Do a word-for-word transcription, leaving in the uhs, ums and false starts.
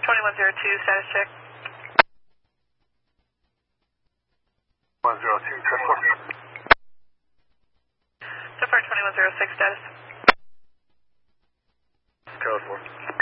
twenty-one zero two, status check. one zero two, ten four. So far twenty-one zero six, status. Code four.